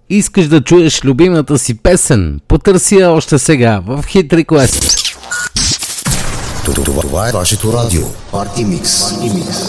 Искаш да чуеш любимата си песен? Потърси я още сега в Hit Request. Това е вашето радио. Party Mix.